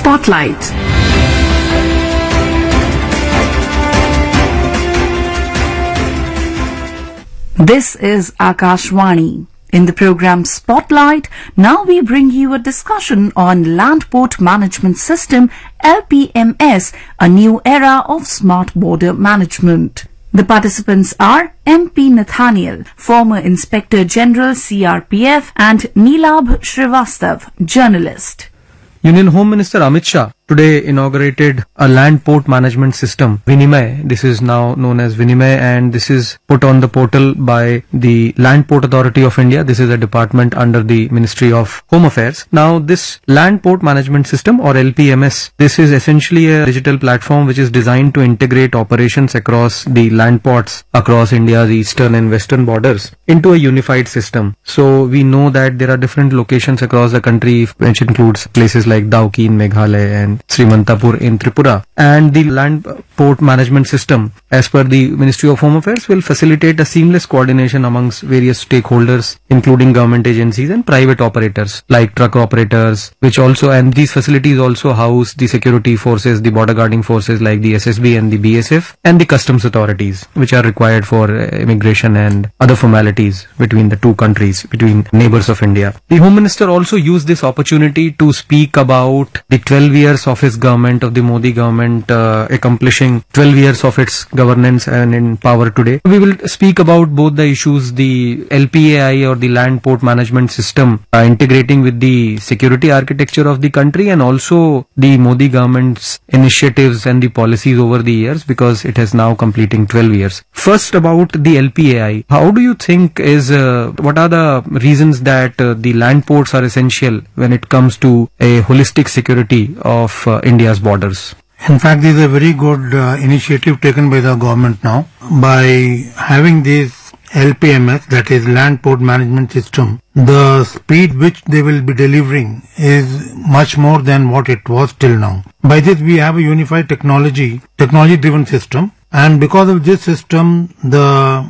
Spotlight. This is Akashvani. In the program Spotlight, now we bring you a discussion on Land Port Management System LPMS, a new era of smart border management. The participants are MP Nathaniel, former Inspector General CRPF, and Neelabh Srivastav, journalist. Union Home Minister Amit Shah today inaugurated a land port management system, Vinimay. This is now known as Vinimay, and this is put on the portal by the Land Port Authority of India. This is a department under the Ministry of Home Affairs. Now, this land port management system, or LPMS, this is essentially a digital platform which is designed to integrate operations across the land ports across India's eastern and western borders into a unified system. So we know that there are different locations across the country, which includes places like Dauki in Meghalaya and Srimantapur in Tripura. And the land port management system, as per the Ministry of Home Affairs, will facilitate a seamless coordination amongst various stakeholders, including government agencies and private operators like truck operators, and these facilities also house the security forces, the border guarding forces like the SSB and the BSF, and the customs authorities, which are required for immigration and other formalities between the two countries, between neighbors of India. The Home Minister also used this opportunity to speak about the 12 years of his government, of the Modi government, accomplishing 12 years of its governance and in power today. We will speak about both the issues, the LPAI or the land port management system integrating with the security architecture of the country, and also the Modi government's initiatives and the policies over the years, because it is now completing 12 years. First, about the LPAI. How do you think what are the reasons that the land ports are essential when it comes to a holistic security of India's borders? In fact, this is a very good initiative taken by the government now. By having this LPMS, that is Land Port Management System, the speed which they will be delivering is much more than what it was till now. By this, we have a unified technology-driven system, and because of this system, the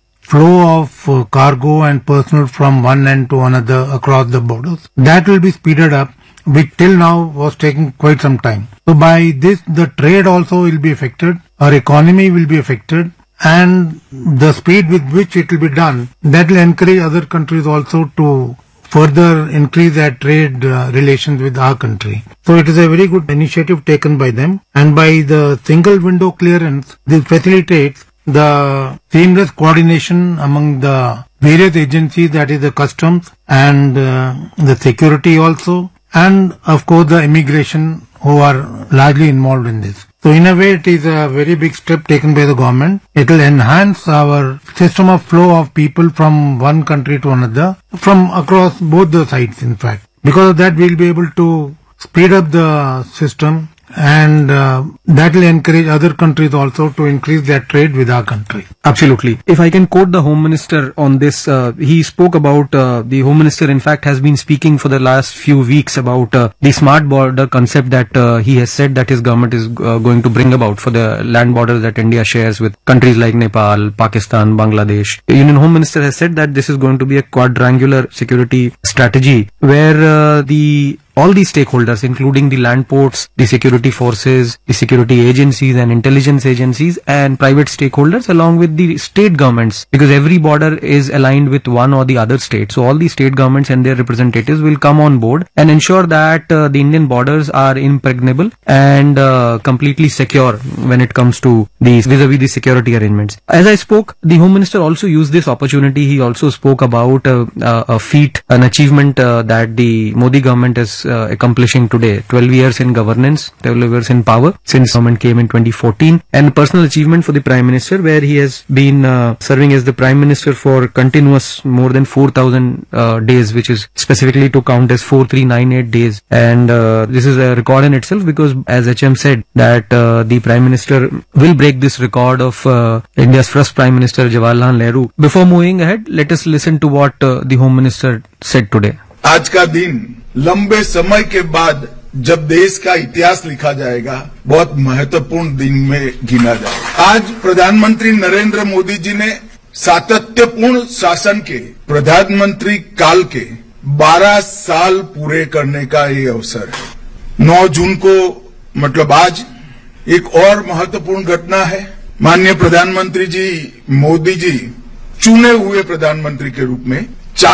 flow of cargo and personnel from one end to another across the borders, that will be speeded up, which till now was taking quite some time. So by this, the trade also will be affected, our economy will be affected, and the speed with which it will be done, that will encourage other countries also to further increase their trade relations with our country. So it is a very good initiative taken by them, and by the single window clearance, this facilitates the seamless coordination among the various agencies, that is the customs and the security also, and of course the immigration, who are largely involved in this. So in a way, it is a very big step taken by the government. It will enhance our system of flow of people from one country to another, from across both the sides in fact. Because of that, we will be able to speed up the system, and that will encourage other countries also to increase their trade with our country. Absolutely. If I can quote the Home Minister on this, he spoke about, the Home Minister in fact has been speaking for the last few weeks about the smart border concept that he has said that his government is going to bring about for the land borders that India shares with countries like Nepal, Pakistan, Bangladesh. The Union Home Minister has said that this is going to be a quadrangular security strategy where all the stakeholders, including the land ports, the security forces, the security agencies and intelligence agencies, and private stakeholders, along with the state governments, because every border is aligned with one or the other state. So all the state governments and their representatives will come on board and ensure that the Indian borders are impregnable and completely secure when it comes to the vis-a-vis the security arrangements. As I spoke, the Home Minister also used this opportunity. He also spoke about a feat, an achievement that the Modi government is accomplishing today. 12 years in governance, 12 years in power since government came in 2014, and personal achievement for the Prime Minister, where he has been serving as the Prime Minister for continuous more than 4,000 days, which is specifically to count as 4,398 days. And this is a record in itself, because as HM said that the Prime Minister will break this record of India's first Prime Minister Jawaharlal Nehru. Before moving ahead, let us listen to what the Home Minister said today. आज का दिन लंबे समय के बाद जब देश का इतिहास लिखा जाएगा, बहुत महत्वपूर्ण दिन में गिना जाएगा। आज प्रधानमंत्री नरेंद्र मोदी जी ने सातत्यपूर्ण शासन के प्रधानमंत्री काल के 12 साल पूरे करने का ये अवसर है। 9 जून को मतलब आज एक और महत्वपूर्ण घटना है। माननीय प्रधानमंत्री जी मोदी जी चुने हुए प्रधानमंत्री के रूप में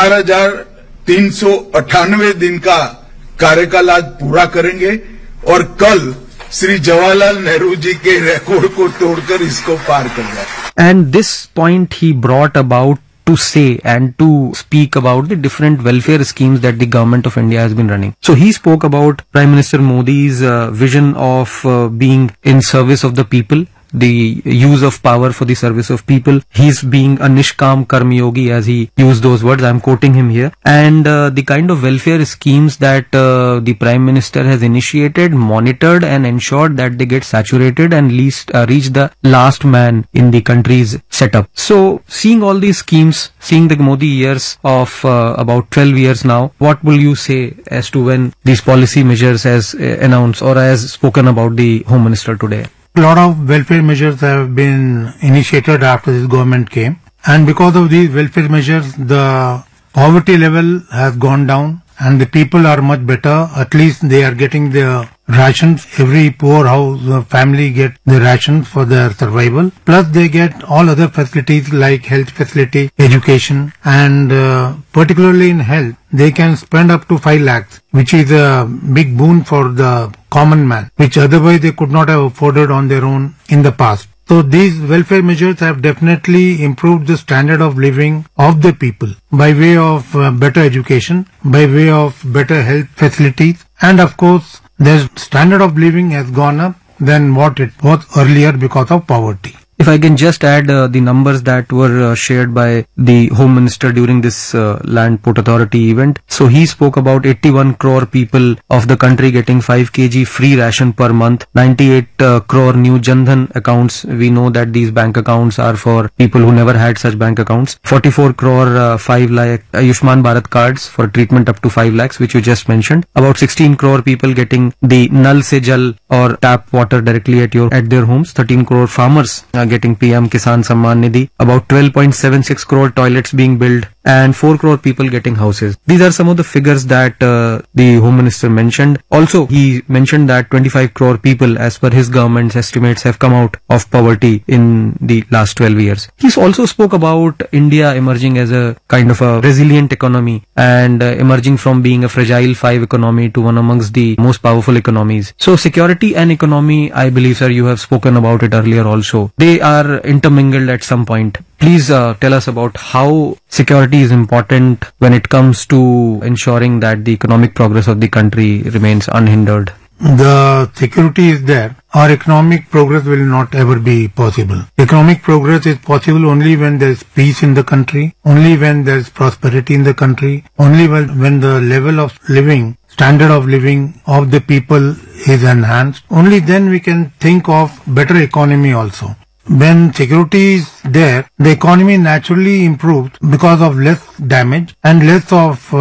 4,398 दिन का कार्यकाल आज पूरा करेंगे और कल श्री जवाहरलाल नेहरू जी के रिकॉर्ड को तोड़कर इसको पार कर जाए। And this point he brought about to say and to speak about the different welfare schemes that the government of India has been running. So he spoke about Prime Minister Modi's vision of being in service of the people, the use of power for the service of people. He's being a Nishkam Karmyogi, as he used those words. I'm quoting him here. And the kind of welfare schemes that the Prime Minister has initiated, monitored and ensured that they get saturated and reach the last man in the country's setup. So seeing all these schemes, seeing the Modi years of about 12 years now, what will you say as to when these policy measures as announced or as spoken about the Home Minister today? A lot of welfare measures have been initiated after this government came, and because of these welfare measures, the poverty level has gone down and the people are much better. At least they are getting their rations. Every poor house family get the rations for their survival. Plus they get all other facilities like health facility, education, and particularly in health, they can spend up to 5 lakhs, which is a big boon for the common man, which otherwise they could not have afforded on their own in the past. So these welfare measures have definitely improved the standard of living of the people by way of better education, by way of better health facilities, and of course their standard of living has gone up than what it was earlier because of poverty. If I can just add the numbers that were shared by the Home Minister during this Land Port Authority event. So he spoke about 81 crore people of the country getting 5 kg free ration per month, 98 crore new Jan Dhan accounts. We know that these bank accounts are for people who never had such bank accounts. 44 crore 5 lakh Ayushman Bharat cards for treatment up to 5 lakhs, which you just mentioned. About 16 crore people getting the Nal Se Jal or tap water directly at their homes. 13 crore farmers getting PM Kisan Samman Nidhi, about 12.76 crore toilets being built, and 4 crore people getting houses. These are some of the figures that the Home Minister mentioned. Also, he mentioned that 25 crore people, as per his government's estimates, have come out of poverty in the last 12 years. He also spoke about India emerging as a kind of a resilient economy and emerging from being a fragile 5 economy to one amongst the most powerful economies. So security and economy, I believe, sir, you have spoken about it earlier also. They are intermingled at some point. Please tell us about how security is important when it comes to ensuring that the economic progress of the country remains unhindered. The security is there, our economic progress will not ever be possible. Economic progress is possible only when there is peace in the country, only when there is prosperity in the country, only when the level of living, standard of living of the people is enhanced. Only then we can think of better economy also. When security is there, the economy naturally improves because of less damage and less of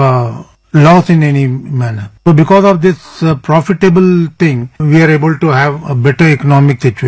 loss in any manner. So because of this profitable thing, we are able to have a better economic situation.